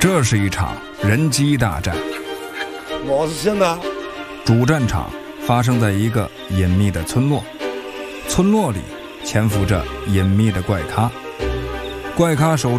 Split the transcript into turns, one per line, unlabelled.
这是一场人机大战。
我是现在
主战场发生在一个隐秘的村落，村落里潜伏着隐秘的怪咖，怪咖手